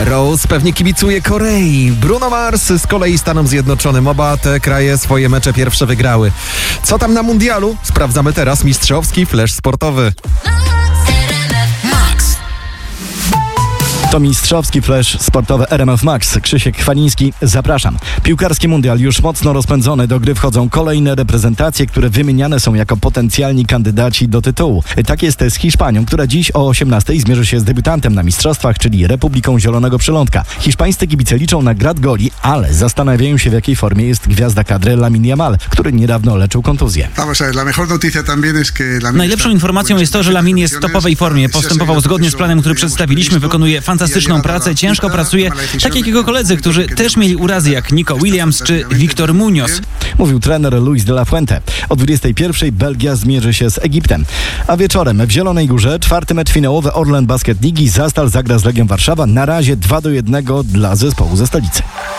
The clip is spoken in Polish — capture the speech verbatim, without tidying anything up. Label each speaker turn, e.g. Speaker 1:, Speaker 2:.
Speaker 1: Rose pewnie kibicuje Korei. Bruno Mars z kolei Stanom Zjednoczonym. Oba te kraje swoje mecze pierwsze wygrały. Co tam na mundialu? Sprawdzamy teraz. Mistrzowski flash sportowy.
Speaker 2: To mistrzowski flash sportowy R M F Max. Krzysiek Chwaliński, zapraszam. Piłkarski mundial już mocno rozpędzony. Do gry wchodzą kolejne reprezentacje, które wymieniane są jako potencjalni kandydaci do tytułu. Tak jest z Hiszpanią, która dziś o osiemnastej zmierzy się z debiutantem na mistrzostwach, czyli Republiką Zielonego Przylądka. Hiszpańscy kibice liczą na grad goli, ale zastanawiają się, w jakiej formie jest gwiazda kadry Lamine Yamal, który niedawno leczył kontuzję.
Speaker 3: Najlepszą informacją jest to, że Lamine jest w topowej formie. Postępował zgodnie z planem, który przedstawiliśmy, wykonuje fantastyczną Fantastyczną pracę, ciężko pracuje, tak jak jego koledzy, którzy też mieli urazy, jak Nico Williams czy Victor Munoz.
Speaker 2: Mówił trener Luis de la Fuente. O dwudziestej pierwszej Belgia zmierzy się z Egiptem. A wieczorem w Zielonej Górze czwarty mecz finałowy Orlen Basket Ligi. Zastal zagra z Legią Warszawa. Na razie dwa do jednego dla zespołu ze stolicy.